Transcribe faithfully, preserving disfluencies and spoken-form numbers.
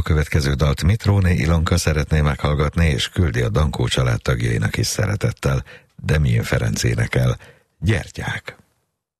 következő dalt Mitróné Ilonka szeretné meghallgatni, és küldi a Dankó család tagjainak is szeretettel. Demjén Ferenc énekel. Gyertyák.